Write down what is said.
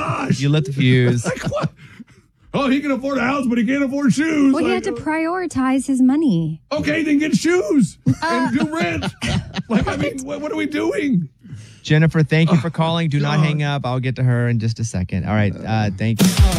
gosh. You lit the fuse. Like what? Oh, he can afford a house, but he can't afford shoes. Well, he had to prioritize his money. Okay, then get shoes and do rent. Like, I mean, what are we doing? Jennifer, thank you for calling. Do not hang up. I'll get to her in just a second. All right. Thank you.